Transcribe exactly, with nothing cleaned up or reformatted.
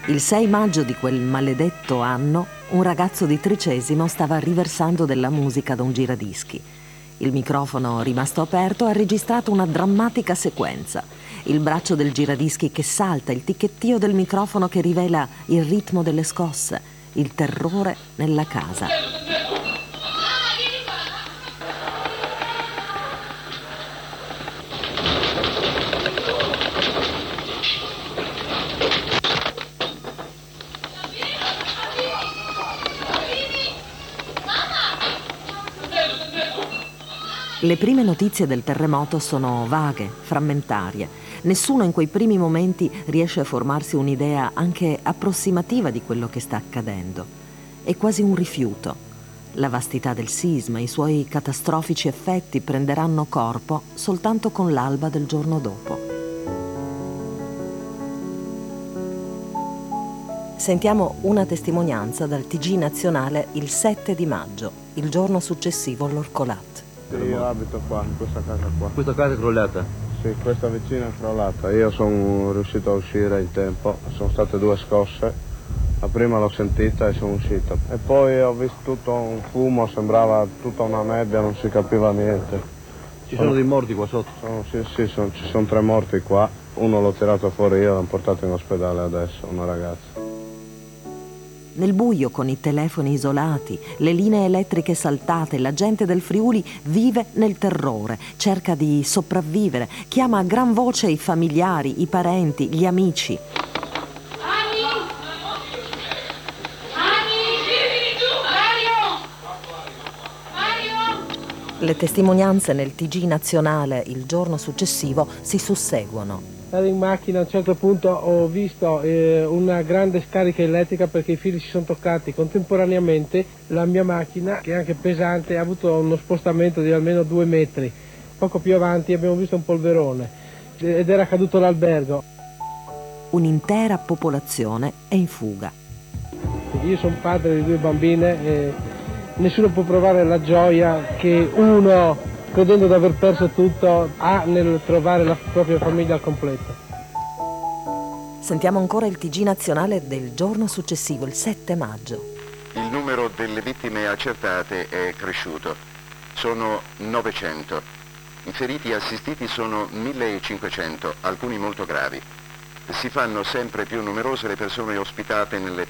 Il sei maggio di quel maledetto anno, un ragazzo di Tricesimo stava riversando della musica da un giradischi. Il microfono, rimasto aperto, ha registrato una drammatica sequenza. Il braccio del giradischi che salta, il ticchettio del microfono che rivela il ritmo delle scosse, il terrore nella casa. Le prime notizie del terremoto sono vaghe, frammentarie. Nessuno in quei primi momenti riesce a formarsi un'idea anche approssimativa di quello che sta accadendo. È quasi un rifiuto. La vastità del sisma, i suoi catastrofici effetti prenderanno corpo soltanto con l'alba del giorno dopo. Sentiamo una testimonianza dal T G nazionale il sette di maggio, il giorno successivo all'Orcolat. Io abito qua, in questa casa qua. Questa casa è crollata? Sì, questa vicina è crollata. Io sono riuscito a uscire in tempo, sono state due scosse. La prima l'ho sentita e sono uscito. E poi ho visto tutto un fumo, sembrava tutta una nebbia, non si capiva niente. Ci sono, sono dei morti qua sotto? Sono, sì, sì, sono, ci sono tre morti qua. Uno l'ho tirato fuori io, l'ho portato in ospedale adesso, una ragazza. Nel buio, con i telefoni isolati, le linee elettriche saltate, la gente del Friuli vive nel terrore, cerca di sopravvivere, chiama a gran voce i familiari, i parenti, gli amici. Ani! Ani! Vieni giù! Mario! Mario! Le testimonianze nel T G nazionale il giorno successivo si susseguono. Ero in macchina, a un certo punto ho visto eh, una grande scarica elettrica perché i fili si sono toccati contemporaneamente. La mia macchina, che è anche pesante, ha avuto uno spostamento di almeno due metri. Poco più avanti abbiamo visto un polverone ed era caduto l'albergo. Un'intera popolazione è in fuga. Io sono padre di due bambine e nessuno può provare la gioia che uno, credendo di aver perso tutto, ha nel trovare la propria famiglia al completo. Sentiamo ancora il T G nazionale del giorno successivo, il sette maggio. Il numero delle vittime accertate è cresciuto. Sono novecento. I feriti assistiti sono millecinquecento, alcuni molto gravi. Si fanno sempre più numerose le persone ospitate nelle